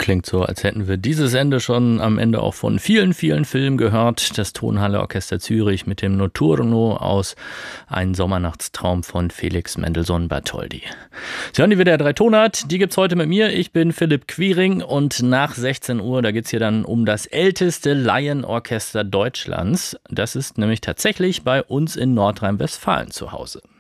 Klingt so, als hätten wir dieses Ende schon am Ende auch von vielen, vielen Filmen gehört. Das Tonhalle Orchester Zürich mit dem Notturno aus Ein Sommernachtstraum von Felix Mendelssohn Bartholdy. Sie hören die WDR 3 Tonart, die gibt's heute mit mir. Ich bin Philipp Quiring und nach 16 Uhr, da geht's hier dann um das älteste Laienorchester Deutschlands. Das ist nämlich tatsächlich bei uns in Nordrhein-Westfalen zu Hause.